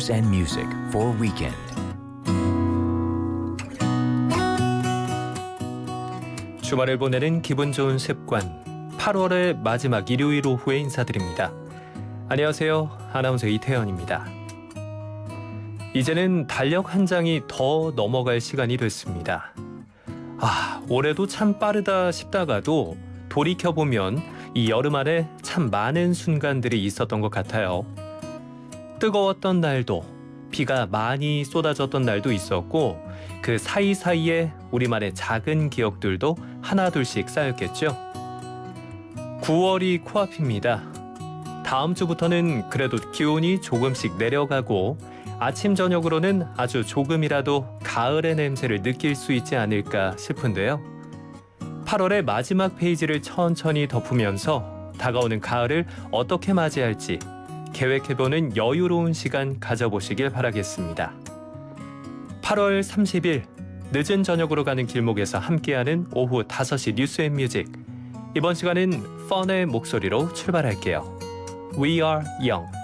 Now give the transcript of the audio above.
news and music for weekend. 주말을 보내는 기분 좋은 습관. 8월의 마지막 일요일 오후에 인사드립니다. 안녕하세요. 아나운서 이태현입니다. 이제는 달력 한 장이 더 넘어갈 시간이 됐습니다. 올해도 참 빠르다 싶다가도 돌이켜보면 이 여름 안에 참 많은 순간들이 있었던 것 같아요. 뜨거웠던 날도, 비가 많이 쏟아졌던 날도 있었고 그 사이사이에 우리만의 작은 기억들도 하나둘씩 쌓였겠죠. 9월이 코앞입니다. 다음 주부터는 그래도 기온이 조금씩 내려가고 아침 저녁으로는 아주 조금이라도 가을의 냄새를 느낄 수 있지 않을까 싶은데요. 8월의 마지막 페이지를 천천히 덮으면서 다가오는 가을을 어떻게 맞이할지 계획해보는 여유로운 시간 가져보시길 바라겠습니다. 8월 30일 늦은 저녁으로 가는 길목에서 함께하는 오후 5시 뉴스 앤 뮤직. 이번 시간은 펀의 목소리로 출발할게요. We are young.